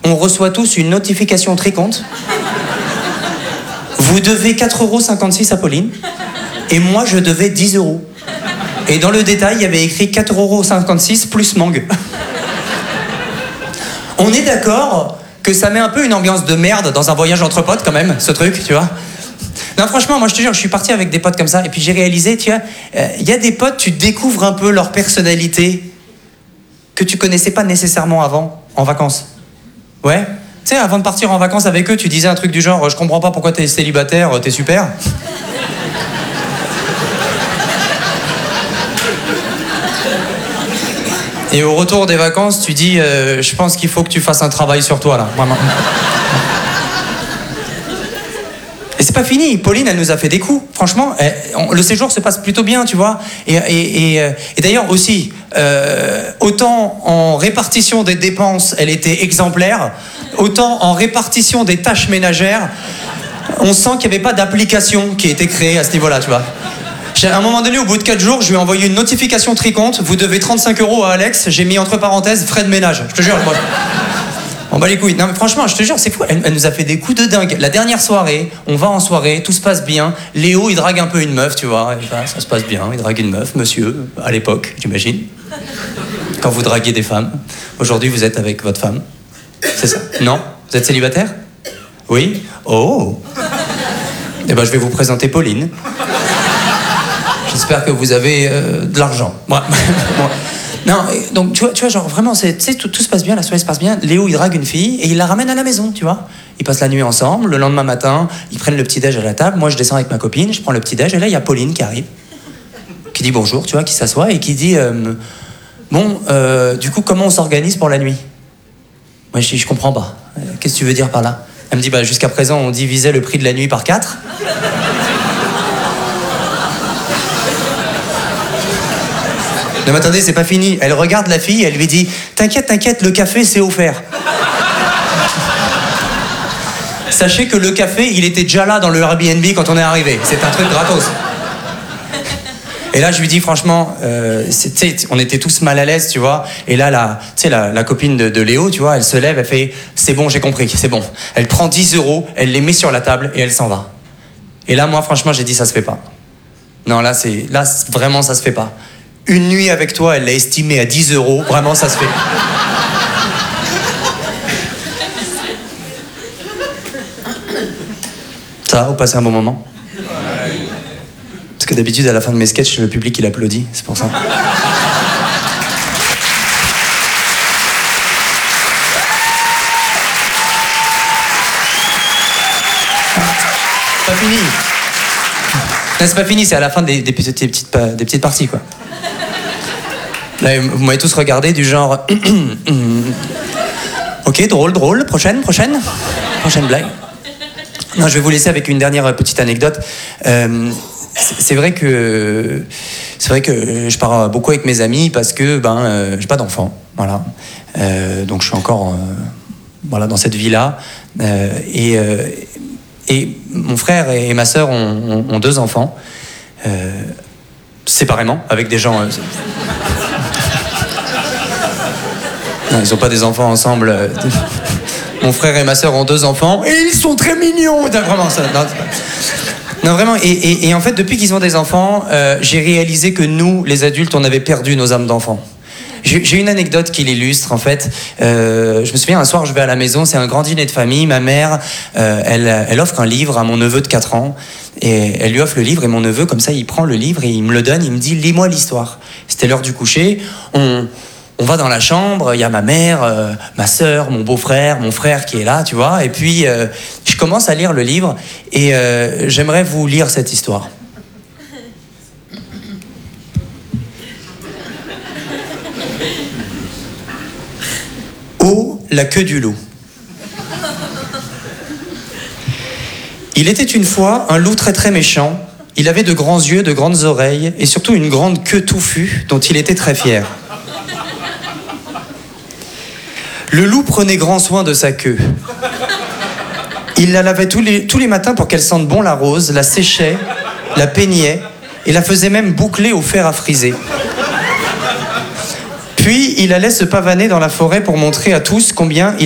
on reçoit tous une notification tricompte. Vous devez 4,56 € à Pauline, et moi je devais 10 €. Et dans le détail, il y avait écrit 4,56 € plus mangue. On est d'accord que ça met un peu une ambiance de merde dans un voyage entre potes quand même, ce truc, tu vois. Non, franchement, moi je te jure, je suis parti avec des potes comme ça, et puis j'ai réalisé, tu vois, il y a des potes, tu découvres un peu leur personnalité que tu connaissais pas nécessairement avant, en vacances. Ouais. Tu sais, avant de partir en vacances avec eux, tu disais un truc du genre, je comprends pas pourquoi t'es célibataire, t'es super. Et au retour des vacances, tu dis, je pense qu'il faut que tu fasses un travail sur toi, là, vraiment. Et c'est pas fini, Pauline, elle nous a fait des coups, franchement, le séjour se passe plutôt bien, tu vois. Et d'ailleurs aussi, autant en répartition des dépenses, elle était exemplaire, autant en répartition des tâches ménagères, on sent qu'il n'y avait pas d'application qui a été créée à ce niveau-là, tu vois. À un moment donné, au bout de 4 jours, je lui ai envoyé une notification tricompte, vous devez 35 € à Alex, j'ai mis entre parenthèses frais de ménage, je te jure, moi. On bat les couilles. Non mais franchement, je te jure, c'est fou. Elle nous a fait des coups de dingue. La dernière soirée, on va en soirée, tout se passe bien. Léo, il drague un peu une meuf, tu vois. Et ben, ça se passe bien, il drague une meuf, monsieur, à l'époque, j'imagine. Quand vous draguiez des femmes. Aujourd'hui, vous êtes avec votre femme. C'est ça? Non? Vous êtes célibataire? Oui? Oh! Eh ben, je vais vous présenter Pauline. J'espère que vous avez de l'argent. Moi. Non, donc tu vois, genre vraiment, tu sais, tout se passe bien, la soirée se passe bien. Léo, il drague une fille et il la ramène à la maison, tu vois. Ils passent la nuit ensemble, le lendemain matin, ils prennent le petit-déj à la table. Moi, je descends avec ma copine, je prends le petit-déj et là, il y a Pauline qui arrive, qui dit bonjour, tu vois, qui s'assoit et qui dit du coup, comment on s'organise pour la nuit? Moi, je dis, je comprends pas. Qu'est-ce que tu veux dire par là? Elle me dit, bah, jusqu'à présent, on divisait le prix de la nuit par 4. Non mais attendez, c'est pas fini. Elle regarde la fille, elle lui dit « T'inquiète, le café, c'est offert. » Sachez que le café, il était déjà là dans le Airbnb quand on est arrivé. C'est un truc gratos. Et là, je lui dis franchement, on était tous mal à l'aise, tu vois. Et là, la copine de Léo, tu vois, elle se lève, elle fait « C'est bon, j'ai compris, c'est bon. » Elle prend 10 €, elle les met sur la table et elle s'en va. Et là, moi, franchement, j'ai dit « Ça se fait pas. » Non, là, vraiment, ça se fait pas. Une nuit avec toi, elle l'a estimé à 10 €. Vraiment, ça se fait. Ça va, vous passez un bon moment? Parce que d'habitude, à la fin de mes sketchs, le public, il applaudit. C'est pour ça. Pas fini. Non, c'est pas fini, c'est à la fin des petites parties, quoi. Là, vous m'avez tous regardé du genre... Ok, drôle, prochaine blague. Non, je vais vous laisser avec une dernière petite anecdote. C'est vrai que je pars beaucoup avec mes amis parce que j'ai pas d'enfant, voilà. Donc je suis encore dans cette vie-là. Et mon frère et ma sœur ont 2 enfants, séparément, avec des gens... Non, ils n'ont pas des enfants ensemble. Mon frère et ma sœur ont 2 enfants, et ils sont très mignons. Vraiment, ça... Non, vraiment, et en fait, depuis qu'ils ont des enfants, j'ai réalisé que nous, les adultes, on avait perdu nos âmes d'enfants. J'ai une anecdote qui l'illustre, en fait. Je me souviens, un soir, je vais à la maison, c'est un grand dîner de famille. Ma mère, elle offre un livre à mon neveu de 4 ans. Et elle lui offre le livre, et mon neveu, comme ça, il prend le livre et il me le donne. Il me dit, lis-moi l'histoire. C'était l'heure du coucher. On va dans la chambre, il y a ma mère, ma sœur, mon beau-frère, mon frère qui est là, tu vois. Et puis, je commence à lire le livre et j'aimerais vous lire cette histoire. Oh, la queue du loup. Il était une fois un loup très très méchant. Il avait de grands yeux, de grandes oreilles et surtout une grande queue touffue dont il était très fier. Le loup prenait grand soin de sa queue. Il la lavait tous les matins pour qu'elle sente bon la rose, la séchait, la peignait et la faisait même boucler au fer à friser. Puis il allait se pavaner dans la forêt pour montrer à tous combien il